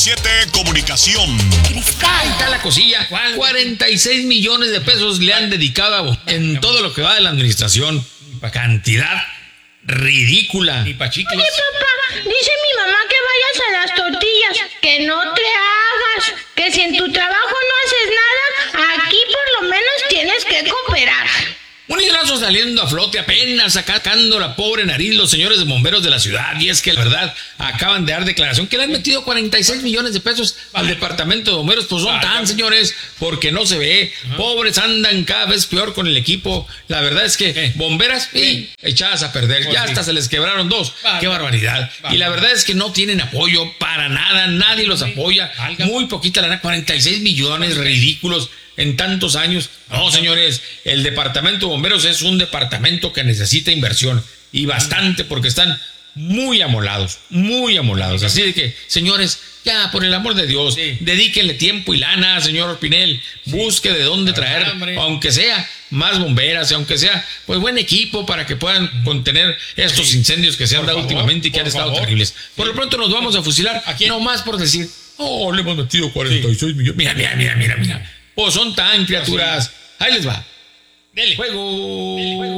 7 Comunicación. Ahí está la cosilla. 46 millones de pesos le han dedicado en todo lo que va de la administración. Cantidad ridícula. Oye, papá, dice mi mamá que vayas a las tortillas, que no te hagas, que si en tu trabajo no haces nada, aquí por lo menos tienes que cooperar. Un hilazo saliendo a flote, apenas sacando la pobre nariz los señores de bomberos de la ciudad. Y es que la verdad acaban de dar declaración que le han metido 46 millones de pesos al departamento de bomberos. Pues son tan, señores, porque no se ve. Pobres andan cada vez peor con el equipo. La verdad es que bomberas echadas a perder. Ya hasta se les quebraron 2. Qué barbaridad. Y la verdad es que no tienen apoyo para nada. Nadie los apoya. Muy poquita lana, 46 millones ridículos en tantos años. No, señores, el departamento de bomberos es un departamento que necesita inversión y bastante, porque están muy amolados. Así de que, señores, ya por el amor de Dios, dedíquenle tiempo y lana, señor Pinel. Busque de dónde traer, aunque sea más bomberas, aunque sea pues buen equipo para que puedan contener estos incendios que se han dado últimamente y que han estado terribles. Por lo pronto nos vamos a fusilar aquí nomás por decir, le hemos metido 46 millones. Mira. Pues son tan criaturas. Ahí les va. Dele. Juego.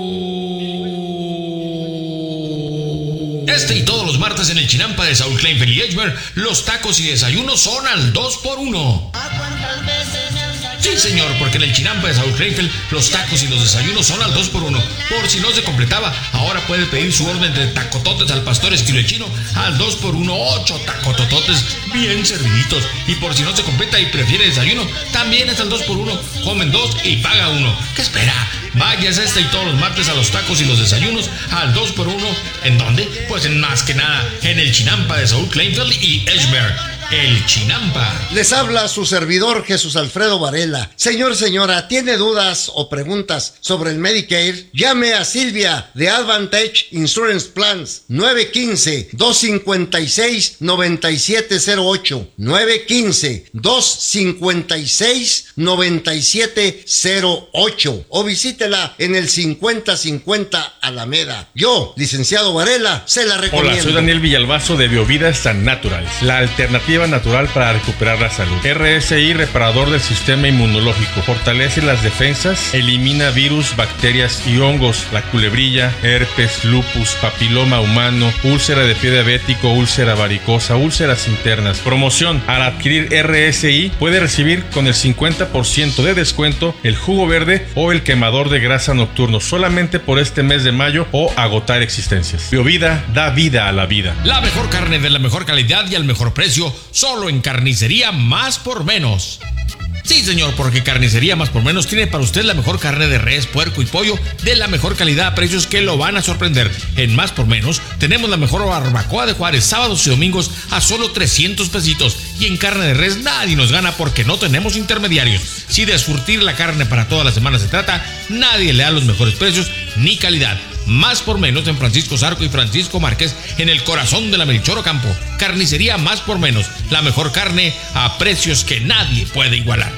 Este y todos los martes en el Chinampa de Saúl Kleinfeld y Edgemer, los tacos y desayunos son al 2x1. Sí, señor, porque en el Chinampa de Saúl Kleinfeld, los tacos y los desayunos son al 2x1. Por si no se completaba, ahora puede pedir su orden de tacototes al pastor estilo chino al 2x1, 8 tacotototes bien serviditos. Y por si no se completa y prefiere desayuno, también es al 2x1. Comen 2 y paga 1. ¿Qué espera? Váyase este y todos los martes a los tacos y los desayunos al 2x1. ¿En dónde? Pues en más que nada, en el Chinampa de Saúl Kleinfeld y Edgemer. El Chinampa. Les habla su servidor Jesús Alfredo Varela. Señora, ¿tiene dudas o preguntas sobre el Medicare? Llame a Silvia de Advantage Insurance Plans 915-256-9708 915-256-9708 o visítela en el 5050 Alameda. Yo, licenciado Varela, se la recomiendo. Hola, soy Daniel Villalbazo de Biovida San Natural, la alternativa natural para recuperar la salud. RSI, reparador del sistema inmunológico, fortalece las defensas, elimina virus, bacterias y hongos, la culebrilla, herpes, lupus, papiloma humano, úlcera de pie diabético, úlcera varicosa, úlceras internas. Promoción: al adquirir RSI puede recibir con el 50% de descuento el jugo verde o el quemador de grasa nocturno solamente por este mes de mayo o agotar existencias. Biovida da vida a la vida. La mejor carne de la mejor calidad y al mejor precio, solo en Carnicería Más por Menos. Sí, señor, porque Carnicería Más por Menos tiene para usted la mejor carne de res, puerco y pollo de la mejor calidad a precios que lo van a sorprender. En Más por Menos tenemos la mejor barbacoa de Juárez, sábados y domingos a solo 300 pesitos. Y en carne de res nadie nos gana porque no tenemos intermediarios. Si de surtir la carne para toda la semana se trata, nadie le da los mejores precios ni calidad. Más por Menos en Francisco Zarco y Francisco Márquez, en el corazón de la Melchor Ocampo. Carnicería Más por Menos, la mejor carne a precios que nadie puede igualar.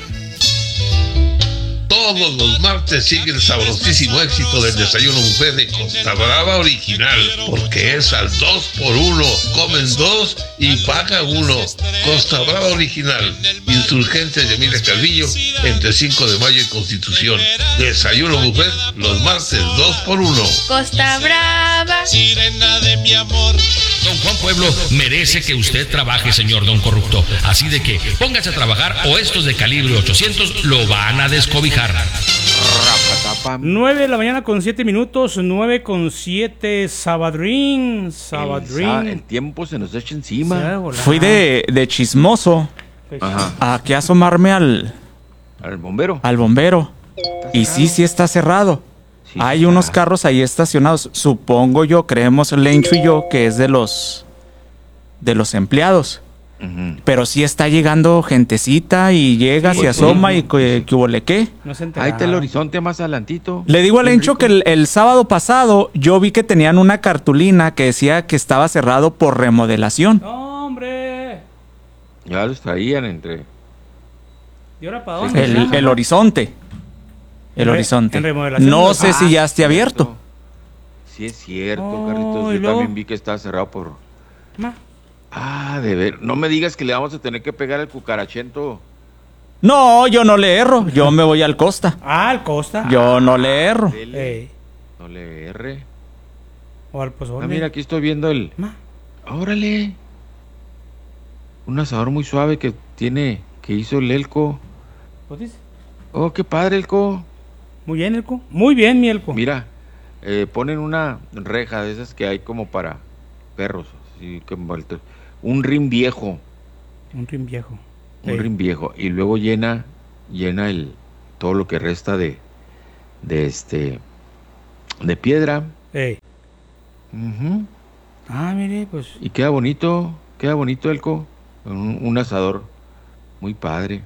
Todos los martes sigue el sabrosísimo éxito del desayuno buffet de Costa Brava Original, porque es al 2x1. Comen 2 y pagan 1. Costa Brava Original, Insurgentes de Emilia Calvillo, entre 5 de mayo y Constitución. Desayuno buffet los martes 2x1. Costa Brava, sirena de mi amor. Don Juan Pueblo merece que usted trabaje, señor Don Corrupto. Así de que póngase a trabajar o estos de calibre 800 lo van a descobijar. 9 de la mañana con 7 minutos, 9 con 7, Sabadrín. El tiempo se nos echa encima. Fui de chismoso. A que asomarme al bombero. Al bombero. Y sí está cerrado. Sí, hay unos carros ahí estacionados. Supongo yo, creemos Lencho y yo, que es de los empleados. Pero sí está llegando gentecita y llega, se asoma y que hubo le qué. Ahí está el horizonte más adelantito. Le digo a Lencho que el sábado pasado yo vi que tenían una cartulina que decía que estaba cerrado por remodelación. ¡No, hombre! Ya los traían entre... ¿Y ahora para dónde? El horizonte. El horizonte. No sé si ya esté abierto. Sí es cierto, Carlitos. Yo también vi que está cerrado por... Ah, de ver. No me digas que le vamos a tener que pegar al cucarachento. No, yo no le erro. Yo me voy al Costa. Ah, al Costa. Yo no le erro. Ey. No le erre. O al pozole. Ah, mira, aquí estoy viendo el... Ma. Órale. Un asador muy suave que hizo el Elco. ¿Pues dice? Oh, qué padre, Elco. Muy bien, Elco. Muy bien, mi Elco. Mira, ponen una reja de esas que hay como para perros. Así, un rin viejo. Un rin viejo. Un rin viejo. Y luego llena todo lo que resta de piedra. Ey. Uh-huh. Ah, mire, pues. Y queda bonito, Elco. Un asador muy padre.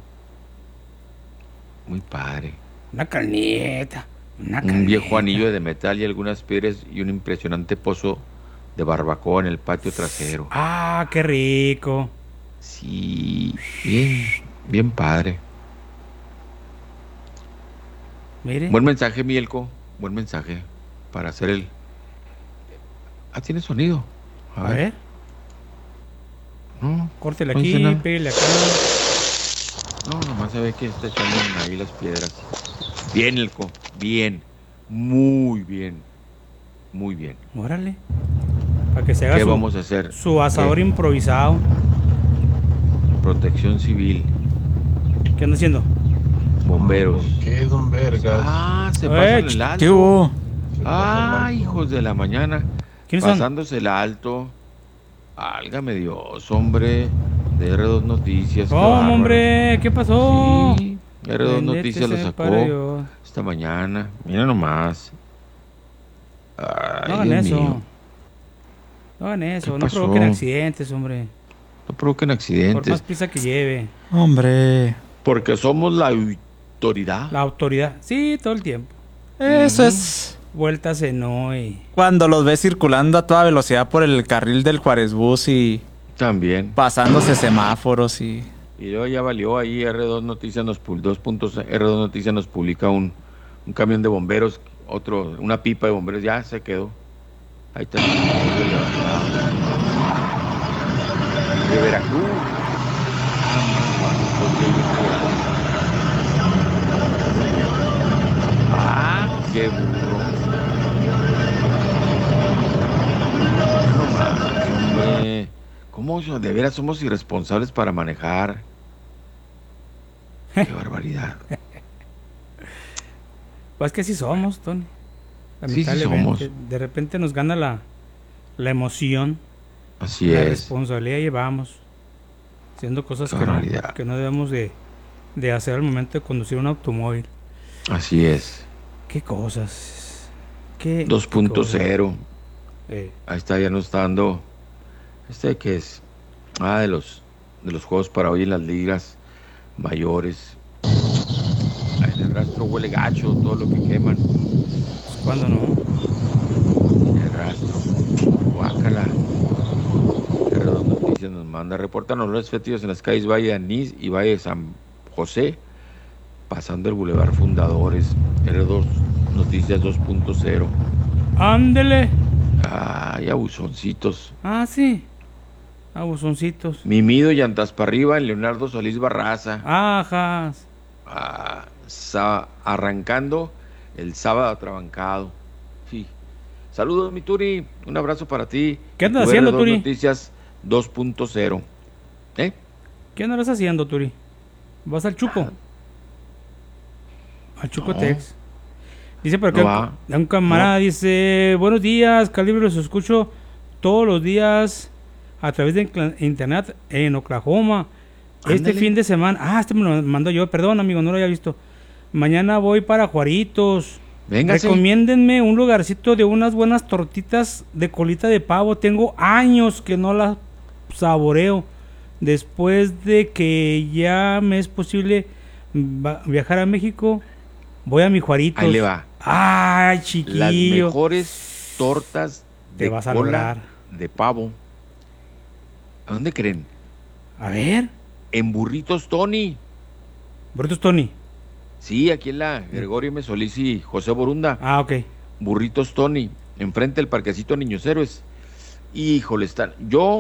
Muy padre. Una carnita. Un viejo anillo de metal y algunas piedras y un impresionante pozo de barbacoa en el patio trasero. Ah, qué rico. Sí, bien padre. Mire. Buen mensaje, Mielco. Buen mensaje para hacer el... Ah, tiene sonido. A ver. No. Córtele no aquí, dice nada. pégale acá. No, nomás se ve que está echando ahí las piedras. Bien, Elco. Bien. Muy bien. Muy bien. Órale. Para que se haga ¿Qué vamos a hacer? su asador improvisado. Protección civil. ¿Qué anda haciendo? Bomberos. ¿Qué, don Vergas? Ah, se pasan el alto. ¿Qué hubo? Ah, hijos de la mañana. ¿Quiénes son? Pasándose el alto. Álgame Dios, hombre. De R2 Noticias. ¿Cómo, hombre? ¿Qué pasó? Sí, R2 Bendito Noticias lo sea sacó para Dios. esta mañana. Mira nomás. Ay, No hagan Dios eso. mío. No hagan eso. ¿Qué No pasó? provoquen accidentes, hombre. No provoquen Por accidentes. más prisa que lleve. Hombre. Porque somos la autoridad. La autoridad. Sí, todo el tiempo. Eso es Vueltas en hoy. cuando los ves circulando a toda velocidad por el carril del Juárez Bus y También. pasándose semáforos y... Y luego ya valió ahí R2 Noticias R2 Noticias nos publica un camión de bomberos, una pipa de bomberos, ya se quedó. Ahí está. De Veracruz. Ah, qué burro. No más, hombre. ¿Cómo de veras somos irresponsables para manejar? Qué barbaridad. Pues que sí somos, Tony. Sí, sí Lamentablemente. somos. De repente nos gana la emoción. Así la es. responsabilidad llevamos. Haciendo cosas Qué que barbaridad. no debemos de hacer al momento de conducir un automóvil. Así es. ¿Qué cosas? ¿Qué 2.0. Ahí Ahí está, ya nos está dando. ¿Qué es? Ah, de los juegos para hoy en las ligas mayores. Ahí en el rastro huele gacho, todo lo que queman. Pues, ¿cuándo no? El rastro. Guácala. R2 Noticias nos manda. Reportan olores fétidos en las calles Valle de Anís y Valle de San José, pasando el Boulevard Fundadores. R2 Noticias 2.0. Ándele. Ay, abusoncitos. Ah, sí. Abusoncitos. Mimido, llantas para arriba, en Leonardo Solís Barraza. Ajas. Arrancando el sábado atrabancado. Sí. Saludos, mi Turi. Un abrazo para ti. ¿Qué andas Tu haciendo, R2 Turi? Noticias 2.0. ¿Qué andas haciendo, Turi? ¿Vas al Chuco? Al Chuco No. Tex. Dice por acá, No va. un camarada dice, buenos días, Calibre, los escucho todos los días a través de internet en Oklahoma. Este Ándale. fin de semana, este me lo mando yo, perdón amigo, no lo había visto. Mañana voy para Juaritos. Véngase. Recomiéndenme un lugarcito de unas buenas tortitas de colita de pavo. Tengo años que no las saboreo. Después de que ya me es posible viajar a México, voy a mi Juaritos. Ahí le va. Ay, Las chiquillo. mejores tortas Te de vas a cola lograr. de pavo. ¿A dónde creen? A ver, En Burritos Tony. Burritos Tony. Sí, aquí en la Gregorio M. Solís y José Borunda. Ah, ok. Burritos Tony, enfrente del parquecito Niños Héroes. Híjole, están. Yo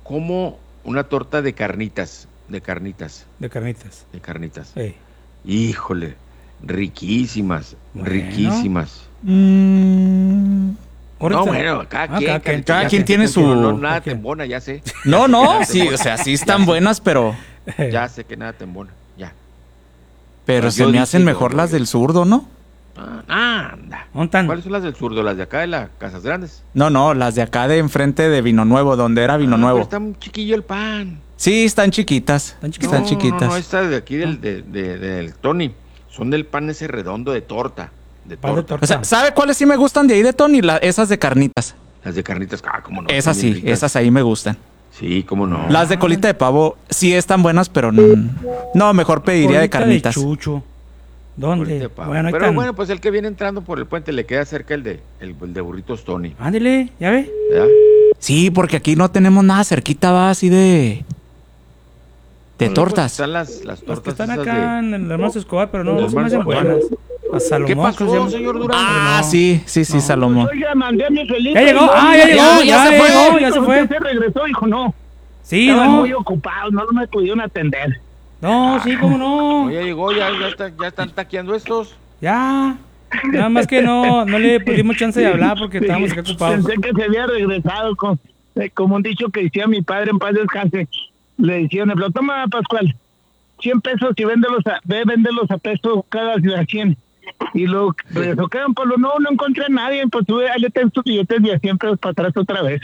como una torta de carnitas. De carnitas. Sí. Híjole, riquísimas, Bueno. riquísimas. Ahorita- No, bueno, cada quien tiene su- No, nada te embona, ya sé. No, sí, o sea, sí están buenas, pero Ya sé que nada te embona, ya. pero Yo se me dije, hacen mejor las del zurdo, ¿no? Anda. ¿Dónde están? ¿Cuáles son las del zurdo? ¿Las de acá de las Casas Grandes? No, las de acá de enfrente de Vino Nuevo, donde era Vino Pero Nuevo. está muy chiquillo el pan. Sí, están chiquitas. Están chiquitas. No, estas de aquí del Tony. Son del pan ese redondo de torta. Pan de torta. O sea, ¿sabe cuáles sí me gustan de ahí de Tony? Esas de carnitas. Las de carnitas, cómo no. Esas están bien sí, ricas. esas ahí me gustan. Sí, cómo no. Las de colita de pavo sí están buenas, pero no, mejor pediría de Colita carnitas. Chucho. Colita ¿Dónde? de pavo. Bueno, ahí Pero están. bueno, pues el que viene entrando por el puente le queda cerca el de burritos Tony. Ándele, ya ve. ¿Verdad? Sí, porque aquí no tenemos nada cerquita, va así de Pues tortas. están las Las que tortas están esas acá de... en el hermano Escobar, pero no ¿El se me hacen hermano buenas. A Salomón. ¿Qué creo que se llama. pasó, señor Durán? Ah, sí, Salomón. Oiga, mandé a mi Felipe. Ya llegó, ya llegó, ya se fue. llegó, ya se fue. Se regresó, hijo, no. Sí, Estaban no. muy ocupados, no me pudieron atender. No, sí, cómo no. No, ya llegó, ya están taqueando estos. Ya. Nada más que no le dimos chance de hablar porque estábamos acá ocupados. Pensé que se había regresado como un dicho que decía mi padre en paz descanse. Le decían, toma, Pascual, 100 pesos y véndelos a pesos cada ciudad 100. Y luego regresó, ¿qué, don Pablo? No encontré a nadie, pues tuve, ahí le tengo estos billetes de 100 pesos para atrás otra vez.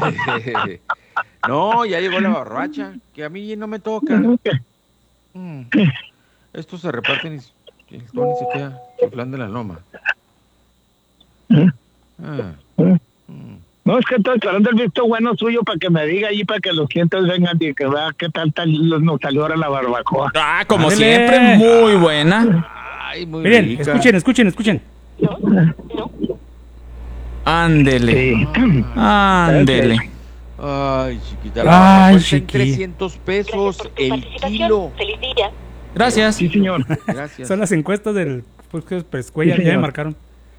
No, ya llegó la borracha, que a mí no me toca. Estos se reparten y el Tony se queda chiflando en la loma. No, es que estoy esperando el visto bueno suyo para que me diga ahí, para que los clientes vengan y que vea qué tal nos salió ahora la barbacoa. Ah, como Ándele. siempre, muy buena. Ay, muy Miren, rica. escuchen. Ándele. Sí. Ándele. Ay, chiquita, Ay, la barbacoa está en chiqui. 300 pesos el kilo. Gracias. Sí, señor. Gracias. Son las encuestas del Prescuella, Sí, ya me señor. marcaron.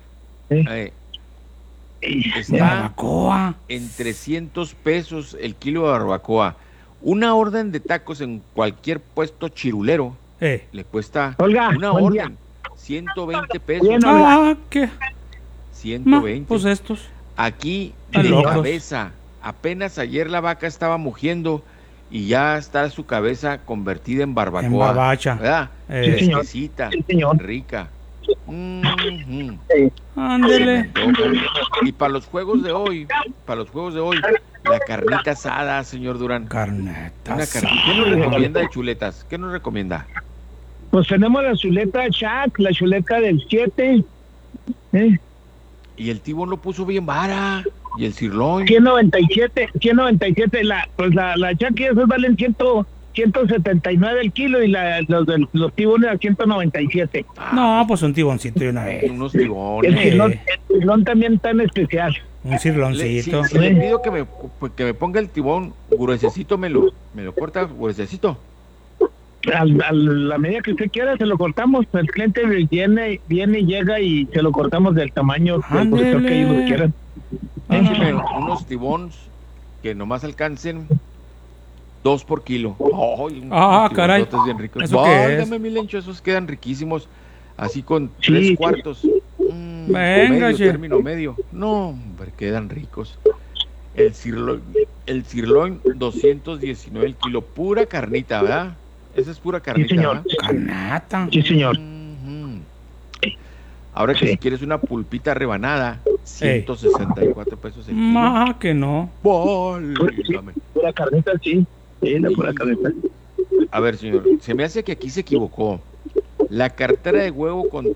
Está Barbacoa. en 300 pesos el kilo de barbacoa. Una orden de tacos en cualquier puesto chirulero le cuesta Olga, una buen orden. 120 pesos. Bien, Ah, ¿qué? 120. Pues estos. Aquí Están de locos. cabeza. Apenas ayer la vaca estaba mugiendo y ya está su cabeza convertida en barbacoa. En barbacha. ¿Verdad? Sí, señor. Fresquecita, Sí, señor. rica. Ándele. Y para los juegos de hoy, la carnita asada, señor Durán. Carneta. Una carnita. ¿Qué nos recomienda de chuletas? ¿Qué nos recomienda? Pues tenemos la chuleta Shack, la chuleta del 7, Y el tibón lo puso bien vara. Y el sirloin. 197, la Shack y esos valen 179 el kilo y los tibones a 197. No, pues un tiboncito de una vez. Unos El tibones. sirlón también tan especial. Un cirloncito. Si le pido que me ponga el tibón gruesecito, me lo corta gruesecito. A la medida que usted quiera se lo cortamos. El cliente viene, llega y se lo cortamos del tamaño del grosor que ellos quieran. Écheme unos tibones que nomás alcancen 2 por kilo. Ay, unos caray. tibonzotes bien ricos. ¿Eso qué es? Válgame, mi lencho, esos quedan riquísimos. Así con Sí. 3/4. Venga, medio, che. término medio. No, hombre, quedan ricos. El sirloin 219 el kilo. Pura carnita, ¿verdad? Esa es pura carnita, Sí, señor. ¿verdad? Carnata. Sí, señor. Ahora que Sí. si quieres una pulpita rebanada, 164 pesos el kilo. Más que no. Válgame. Pura carnita, sí. Sí, la pura carnita. A ver, señor, se me hace que aquí se equivocó. La cartera de huevo con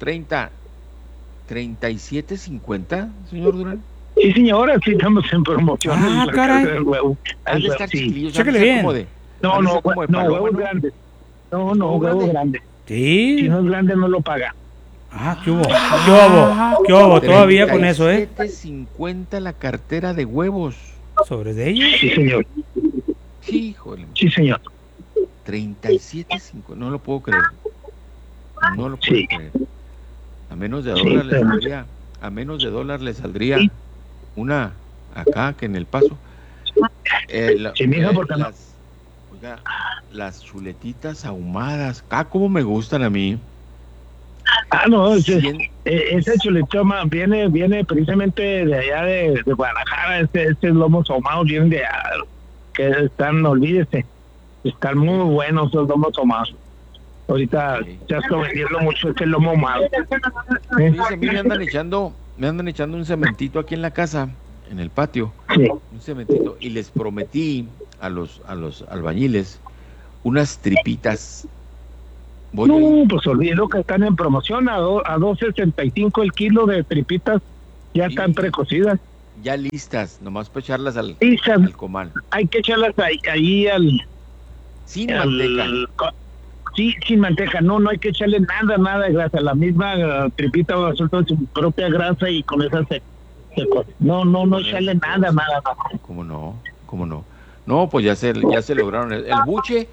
37.50, señor Durán. Sí, señora, sí estamos en promoción. Ah, la caray. cartera del huevo. Han de El estar huevo, sí. chiquillos, Chéquele han de ser bien. como de- No, han de no, ser como de no, paloma, huevo ¿no? grande. No, ¿Huevo huevo grande? grande. Sí. Si no es grande, no lo paga. Ah, ¿qué hubo? ¿Qué hubo? ¿Qué hubo? Todavía con eso, 37.50 la cartera de huevos. Sobre de ellos. Sí, señor. Híjole, Sí, señor. 37.50, no lo puedo creer. No lo puedo Sí. creer. A menos de Sí, dólar le pero- saldría, a menos de dólar le saldría una acá que en El Paso. Sí, mija, porque no. Oiga, las chuletitas ahumadas. Cómo me gustan a mí. No, ese chuletoma viene precisamente de allá de Guadalajara. Este lomos ahumados vienen de allá, que están, olvídese, están muy buenos esos lomos ahumados. Ahorita ya estoy vendiendo mucho este lomo ahumado. Fíjense, a mí me andan echando un cementito aquí en la casa, en el patio. Sí. Un cementito, y les prometí a los albañiles unas tripitas. Pues olvido que están en promoción a $2.65 el kilo de tripitas, ya están precocidas. Ya listas, nomás para echarlas al comal. Hay que echarlas ahí sin manteca. Sí, sin manteca, no hay que echarle nada de grasa, la misma tripita va a soltar su propia grasa y con esa se no echarle nada. ¿Cómo no? No, pues ya se lograron. El buche,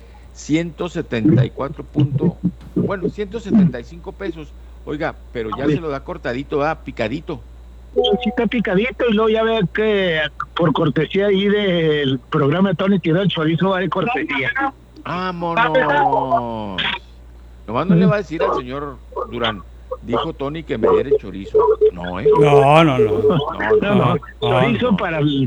175 pesos. Oiga, pero ya se lo da cortadito, picadito. Sí, está picadito, y luego ya ve que por cortesía ahí del programa de Tony Tiró el chorizo va de cortesía. ¡Vámonos! Nomás no le va a decir al señor Durán, dijo Tony que me diera el chorizo. No, ¿eh? No. Chorizo para el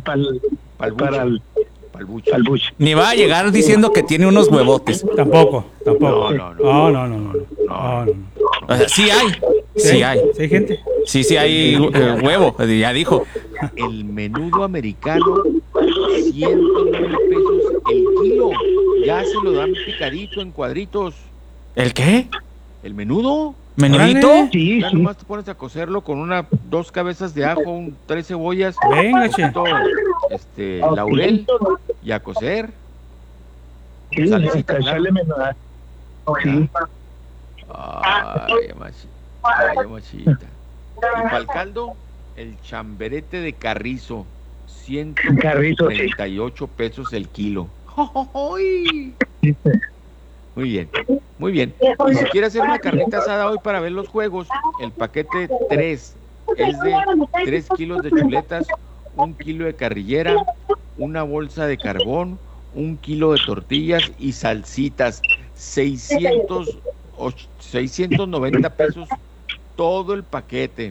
buche. Ni va a llegar diciendo que tiene unos huevotes. Tampoco. No. O sea, sí hay. ¿Sí hay gente? Sí hay huevo, ya dijo. El menudo americano, 109 pesos el kilo. Ya se lo dan picadito en cuadritos. ¿El qué? ¿El menudo? ¿Menudito? Sí. Nomás te pones a cocerlo con 2 cabezas de ajo, 3 cebollas, venga, laurel, y a cocer. Sí, salsita, echarle menuda. Sí. Ay, machita. Y para el caldo, el chamberete de carrizo, 138 pesos el kilo. Muy bien. Y si quiere hacer una carnita asada hoy para ver los juegos, el paquete 3 es de 3 kilos de chuletas, 1 kilo de carrillera, una bolsa de carbón, 1 kilo de tortillas y salsitas, 690 pesos todo el paquete.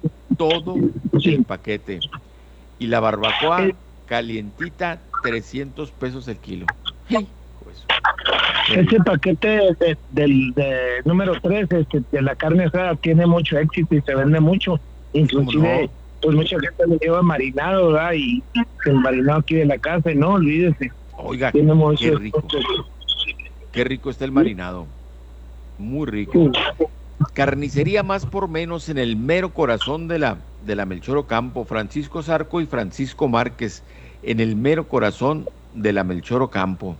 Y la barbacoa calientita, 300 pesos el kilo. Ese paquete de número 3 de la carne asada tiene mucho éxito y se vende mucho. Inclusive, pues mucha gente lo lleva marinado, ¿verdad? Y el marinado aquí de la casa, y no, olvídese. Oiga, tiene qué rico. Qué rico está el marinado. Muy rico. Carnicería Más por Menos en el mero corazón de la Melchor Ocampo. Francisco Zarco y Francisco Márquez en el mero corazón de la Melchor Ocampo.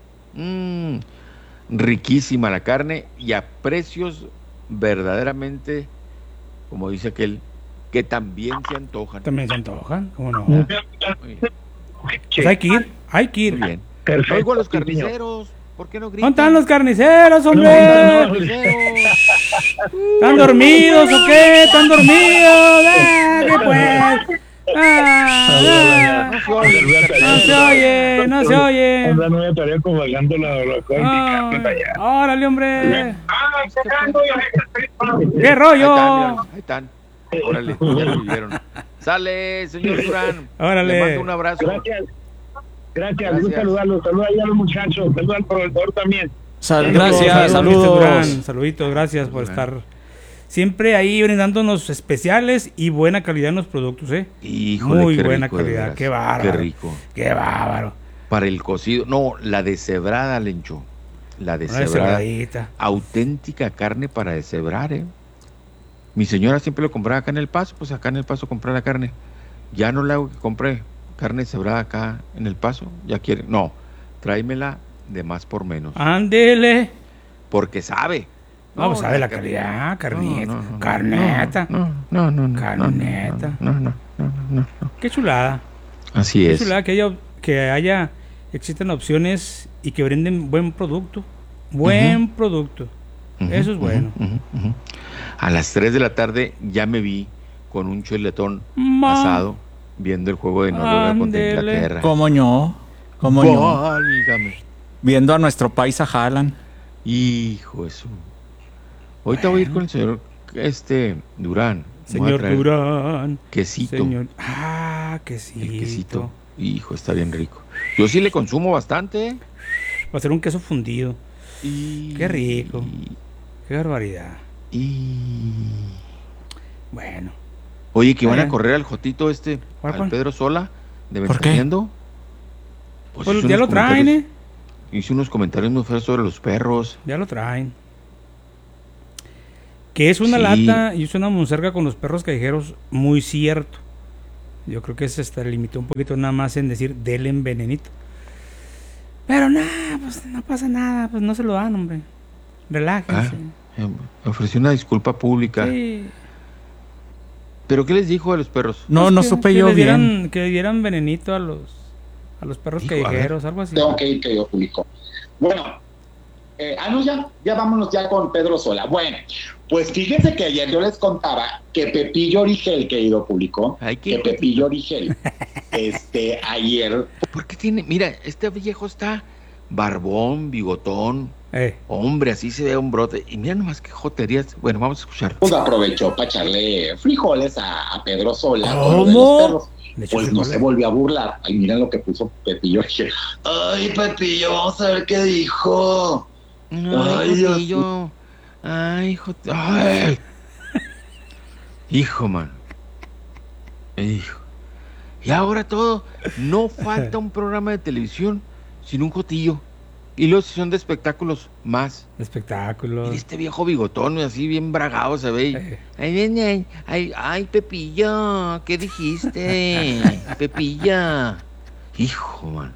Riquísima la carne y a precios verdaderamente, como dice aquel, que también se antojan. ¿Cómo no? Pues hay que ir. Muy bien. Perfecto. Oigo a los carniceros. ¿Por qué no gritan? ¿Dónde están los carniceros, hombre? ¿Están dormidos o qué? ¿Están dormidos? ¿Qué pues? No se oye. Órale, hombre. ¿Qué rollo? Ahí están. Órale, ya lo vieron. Sale, señor Durán. Órale. Le mando un abrazo. Gracias. Un saludo a los muchachos, saludos al proveedor también. Gracias, saludos. Saluditos, gracias por estar siempre ahí brindándonos especiales y buena calidad en los productos, Híjole, muy qué buena rico, calidad, qué bárbaro. Qué bárbaro. Para el cocido, la deshebrada, Lencho. La deshebrada. Auténtica carne para deshebrar, Mi señora siempre lo compraba acá en El Paso, pues acá en El Paso compré la carne. Ya no le hago que compré carne deshebrada acá en El Paso, ya quiere. No, tráemela de Más por Menos. Ándele. Porque sabe. No, pues sabe la calidad, carneta. No. Qué chulada. Así es. Qué chulada que existen opciones y que brinden buen producto. Eso es bueno. A las 3 de la tarde ya me vi con un chuletón asado viendo el juego de Noruega contra Inglaterra. ¿Cómo no? ¿Cómo no? Válgame. Viendo a nuestro país a Haaland. Hijo de su. Ahorita voy a ir con el señor Durán. Me voy a Señor traer Durán. quesito. Quesito. El quesito. Hijo, está bien rico. Yo sí le consumo bastante. Va a ser un queso fundido. Qué rico. Qué barbaridad. Bueno. Oye, que van a correr al Jotito ¿Cuál? Pedro Sola, de ¿Por qué? Ventaneando. Pues ya lo traen, Hice unos comentarios muy feos sobre los perros. Ya lo traen. Que es una Sí. lata y es una monserga con los perros callejeros, muy cierto. Yo creo que se limitó un poquito nada más en decir denle venenito. Pero nada, pues no pasa nada, pues no se lo dan, hombre. Relájense. Ofreció una disculpa pública. Sí. ¿Pero qué les dijo a los perros? No supe yo bien. Que le dieran venenito a los perros callejeros, algo así. Tengo que ir, querido público. Bueno, no, ya vámonos ya con Pedro Sola. Bueno, pues fíjense que ayer yo les contaba que Pepillo Origel, querido público, que Pepillo Origel, ayer... ¿Por qué tiene? Mira, este viejo está barbón, bigotón, hombre, así se ve un brote. Y mira nomás qué joterías. Bueno, vamos a escuchar. Pues aprovechó para echarle frijoles a Pedro Sola. ¿Cómo? Con lo de los perros. Pues no se volvió a burlar. Ay, miren lo que puso Pepillo Origel. Ay, Pepillo, vamos a ver qué dijo. Ay, Pepillo. Ay, hijo. Ay. Hijo, man. Hijo. Y ahora todo. No falta un programa de televisión sin un Jotillo. Y luego si son de espectáculos más. Espectáculos. Y este viejo bigotón, así bien bragado se ve. Ay, Pepillo, ¿qué dijiste? Pepilla. Hijo, man.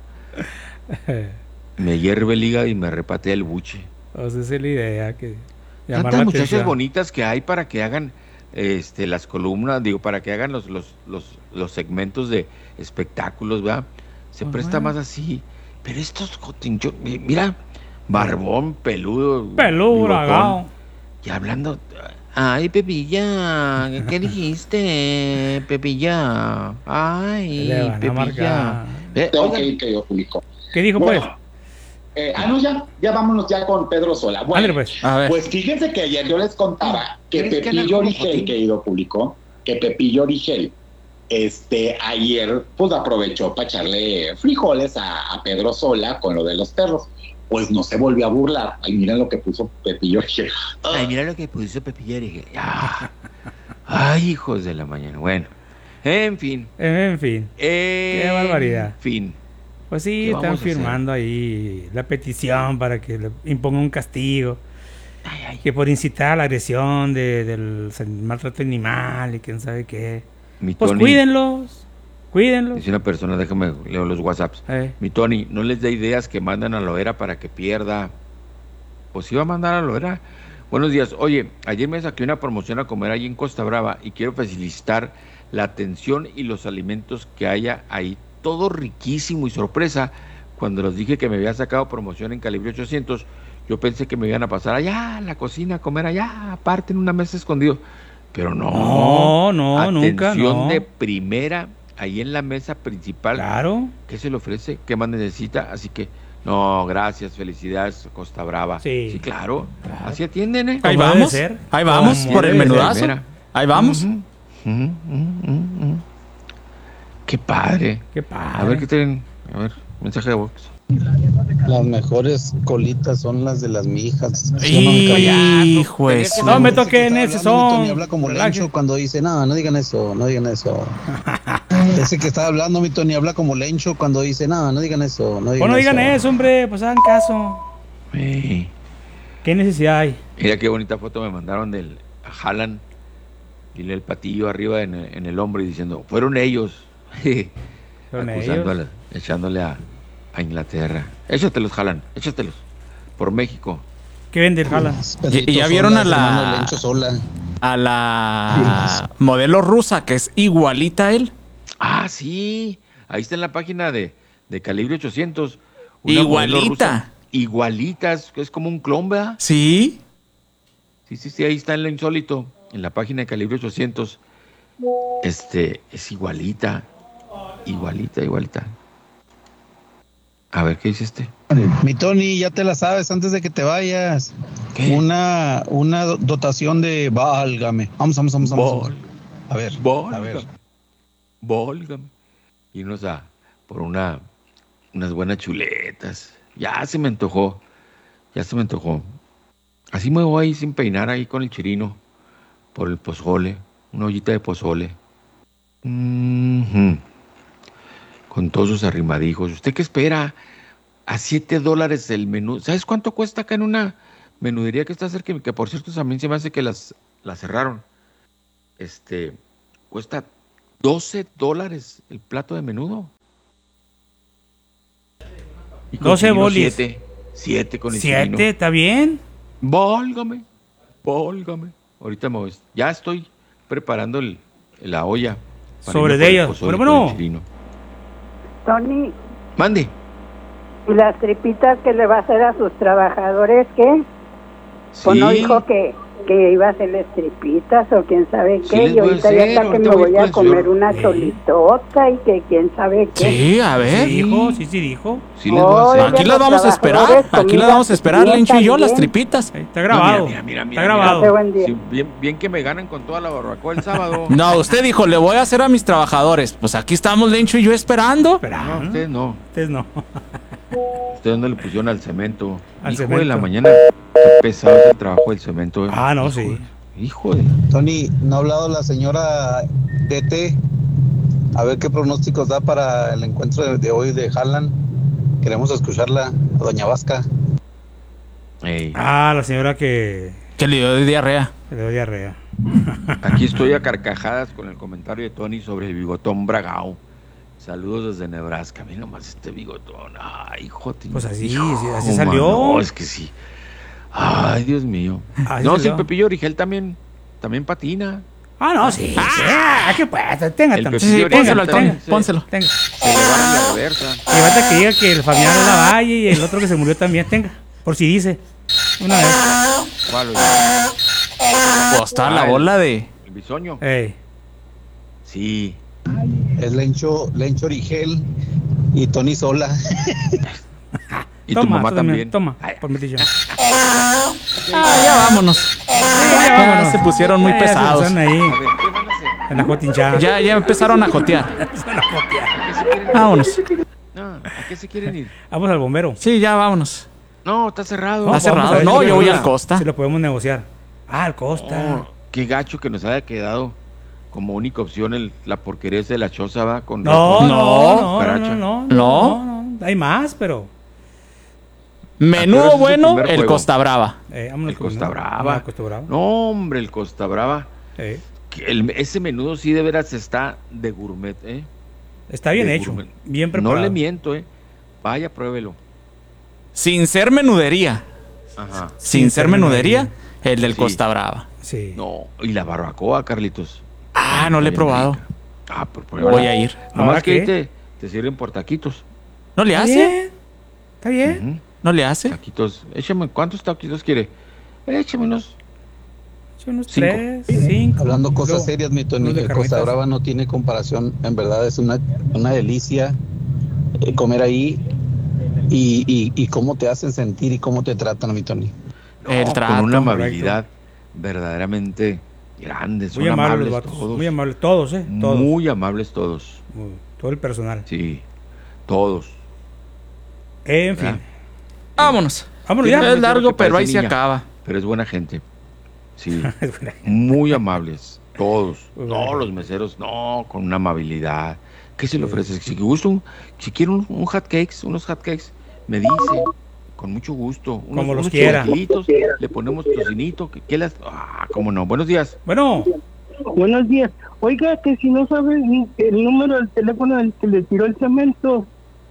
Me hierve el hígado y me repatea el buche. O sea, esa es la idea. Que tantas muchachas bonitas que hay para que hagan las columnas, para que hagan los segmentos de espectáculos, ¿verdad? Se presta más así. Pero estos jotinchos, mira, barbón, peludo, bragado. Y hablando, ay, Pepilla, ¿qué dijiste, Pepilla? Ay, Pepilla. Tengo que ir, querido público. ¿Qué dijo, pues? Ya vámonos ya con Pedro Sola. Bueno, pues fíjense que ayer yo les contaba que Pepillo Origel, querido público, que Pepillo Origel, ayer pues aprovechó para echarle frijoles a Pedro Sola con lo de los perros. Pues no se volvió a burlar. Ay, miren lo que puso Pepillo Origel. Ay, mira lo que puso Pepillo Origel. Ay, hijos de la mañana. Bueno, en fin. Qué barbaridad. En fin. Pues sí, están firmando ahí la petición para que le imponga un castigo. Que por incitar a la agresión del maltrato animal y quién sabe qué. Pues Tony, cuídenlos. Dice una persona, déjame leo los WhatsApps. Mi Tony, no les dé ideas que mandan a Loera para que pierda. Pues iba a mandar a Loera. Buenos días. Oye, ayer me saqué una promoción a comer ahí en Costa Brava y quiero felicitar la atención y los alimentos que haya ahí. Todo riquísimo y sorpresa. Cuando les dije que me había sacado promoción en Calibre 800, yo pensé que me iban a pasar allá a la cocina, a comer allá, aparte en una mesa escondido. Pero no, nunca. Atención de primera, ahí en la mesa principal. Claro. ¿Qué se le ofrece? ¿Qué más necesita? Así que, no, gracias, felicidades, Costa Brava. Sí, claro. Así atienden, ¿eh? Ahí vamos, por el menudazo. Ahí vamos. Qué padre. A ver, ¿qué tienen? A ver, mensaje de voz. Las mejores colitas son las de las mijas. Hijo de su... No me toquen ese son. Tony habla como Lencho cuando dice, no digan eso. Ese que está hablando, mi Tony, habla como Lencho cuando dice, no digan eso. No digan eso, hombre, pues hagan caso. ¿Qué necesidad hay? Mira qué bonita foto me mandaron del Haaland y el patillo arriba en el hombro y diciendo, fueron ellos. Echándole a Inglaterra. Échatelos, Haaland, échatelos. Por México. ¿Qué vende el Haaland? ¿Y ya vieron a la modelo rusa que es igualita a él? Ah, sí. Ahí está en la página de Calibre 800. Igualita. Igualita, es como un clon, ¿verdad? Sí. Sí, ahí está en lo insólito. En la página de Calibre 800. Es igualita. Igualita. A ver, ¿qué dice este? Mi Tony, ya te la sabes antes de que te vayas. ¿Qué? Una dotación de válgame. Vamos. A ver. Válgame. Irnos por unas buenas chuletas. Ya se me antojó. Así me voy ahí sin peinar ahí con el Chirino. Por el pozole. Una ollita de pozole. Con todos sus arrimadijos. ¿Usted qué espera? A $7 el menú. ¿Sabes cuánto cuesta acá en una menudería que está cerca? Que por cierto también se me hace que las cerraron. Cuesta $12 el plato de menudo. Y 12 bolis. 7 con el 7, Chirino. ¿está bien? Válgame. Ahorita me voy. Ya estoy preparando la olla. Sobre de ellas. Bueno. Tony. Mande. ¿Y las tripitas que le va a hacer a sus trabajadores qué? Sí. Pues no dijo que iba a hacerles tripitas o quién sabe qué, y ahorita ya está que me voy a comer una cholitota y que quién sabe qué. Sí, a ver. Sí dijo. Sí les voy a hacer. Aquí las vamos a esperar. Lencho y yo, las tripitas. Está grabado. Mira. Está grabado. Sí, bien que me ganan con toda la barbacoa el sábado. No, usted dijo, le voy a hacer a mis trabajadores. Pues aquí estamos Lencho y yo esperando. No, ustedes no. Ustedes no le pusieron al cemento. Hijo de la mañana. Qué pesado es el trabajo del cemento. Sí. Hijo de... Tony, ¿no ha hablado la señora DT? A ver qué pronósticos da para el encuentro de hoy de Haaland. Queremos escucharla, a doña Vasca. La señora que le dio diarrea. Aquí estoy a carcajadas con el comentario de Tony sobre el bigotón Bragao. Saludos desde Nebraska. Mira nomás este bigotón. Ay, hijo. Pues así salió. No, es que sí. Ay, Dios mío. Si el Pepillo Origel también patina. Sí. ¿Qué pues? Tenga tanto. Pónselo. Tenga. Se le va en la reversa. Y falta que diga que el Fabián es la Valle y el otro que se murió también. Tenga. Por si dice. Una vez. ¿Cuál? Pues está la bola de... ¿El bisoño? Sí. Es Lencho Origel y Tony Sola. Y tu mamá también. Toma, por mi tío. Ya vámonos. Ya se pusieron muy pesados. Ahí. En la jotinchada. Ya empezaron a jotear. Vámonos. ¿A qué se quieren ir? Vamos al bombero. Sí, ya vámonos. No, está cerrado. Está cerrado. No, yo voy al Costa. Si lo podemos negociar. Al Costa. Qué gacho que nos haya quedado como única opción la porquería de la choza, ¿va? Con no. Hay más, pero... Menudo bueno, el Costa Brava. El Costa Brava. No, hombre, el Costa Brava. Ese menudo sí de veras está de gourmet, Está bien hecho, bien preparado. No le miento, Vaya, pruébelo. Sin ser menudería. Ajá. Sin ser menudería, el del Costa Brava. Sí. No, y la barbacoa, Carlitos. No le he probado. Pues voy a ir. Nomás que te sirven por taquitos. ¿No le hace? ¿Está bien? ¿No le hace? Taquitos. Échame, ¿cuántos taquitos quiere? Échame unos 3, 5. Hablando cosas serias, mi Tony, el Costa Brava no tiene comparación. En verdad es una delicia comer ahí y cómo te hacen sentir y cómo te tratan, mi Tony. El trato. Con una amabilidad verdaderamente grande. Son amables todos. Muy amables todos, todos. Muy amables todos. Todo el personal. Sí, todos. En fin. Vámonos ya. Es largo, pero ahí se acaba. Pero es buena gente. Sí. Muy amables. Todos. No, los meseros, no, con una amabilidad. ¿Qué se le ofrece? Si quiere unos hot cakes, me dice. Con mucho gusto. Como los quiera. Le ponemos tocinito. ¿Cómo no? Buenos días. Bueno. Buenos días. Oiga, que si no sabe el número del teléfono del que le tiró el cemento.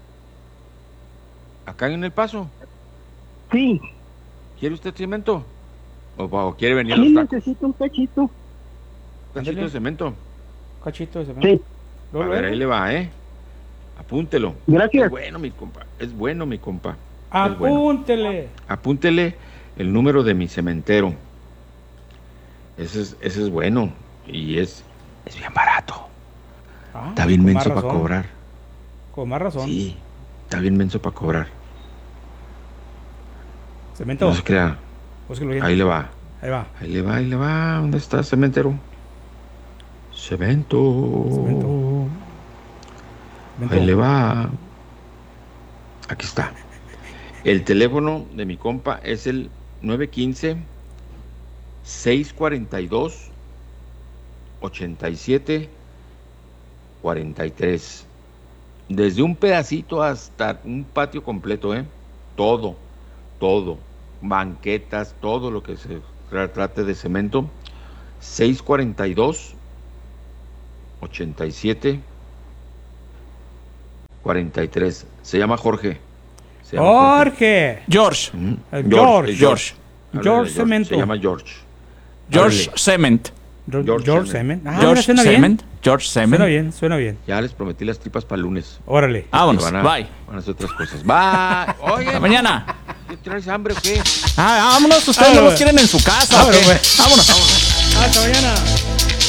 ¿Acá en El Paso? Sí. ¿Quiere usted cemento? ¿O quiere venir a los tacos? Necesito un cachito. ¿Cachito de cemento? ¿Cachito de cemento? Sí. A ver, ahí le va, Apúntelo. Gracias. Es bueno, mi compa. Apúntele. Apúntele el número de mi cementero. Ese es bueno. Y es bien barato. Está bien menso para cobrar. Con más razón. Sí. Está bien menso para cobrar. Cemento. No se crea. Ahí le va. Ahí le va. ¿Dónde está cementero? Cemento. Ahí le va. Aquí está. El teléfono de mi compa es el 915-642-8743. Desde un pedacito hasta un patio completo, todo, banquetas, todo lo que se trate de cemento. 642-8743. Se llama Jorge. Jorge. George. George Cemento. Se llama George. George Cement. George Cement. George Cement. George Cement. Suena bien. Ya les prometí las tripas para el lunes. Órale. Vámonos. Bye. Van a hacer otras cosas. Bye. Oye. Hasta mañana. ¿Tienes hambre o qué? Vámonos. Ustedes no los quieren en su casa. Vámonos. Hasta mañana.